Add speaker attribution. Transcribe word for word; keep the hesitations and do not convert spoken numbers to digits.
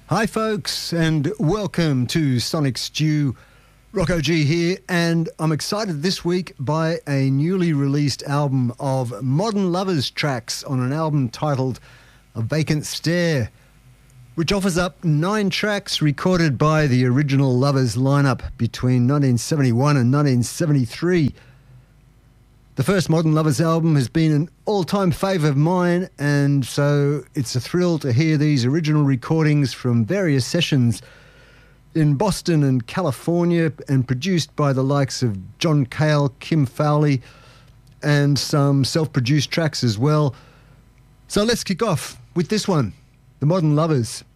Speaker 1: Hi folks, and welcome to Sonic Stew. Rocco G here, and I'm excited this week by a newly released album of Modern Lovers tracks on an album titled A Vacant Stare, which offers up nine tracks recorded by the original Lovers lineup between nineteen seventy-one and nineteen seventy-three. The first Modern Lovers album has been an all-time favourite of mine, and so it's a thrill to hear these original recordings from various sessions in Boston and California, and produced by the likes of John Cale, Kim Fowley, and some self-produced tracks as well. So let's kick off with this one, The Modern Lovers.